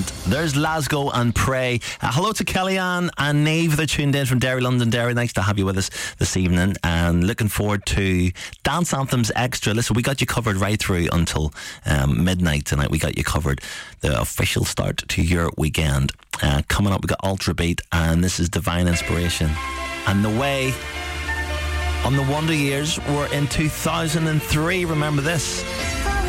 There's Lasgo and Pray. Hello to Kellyanne and Nave. They're tuned in from Derry, London. Derry, nice to have you with us this evening, and looking forward to Dance Anthems Extra. Listen, we got you covered right through until midnight tonight. We got you covered, the official start to your weekend. Coming up, we got Ultra Beat, and this is Divine Inspiration. And The Way on the Wonder Years were in 2003. Remember this?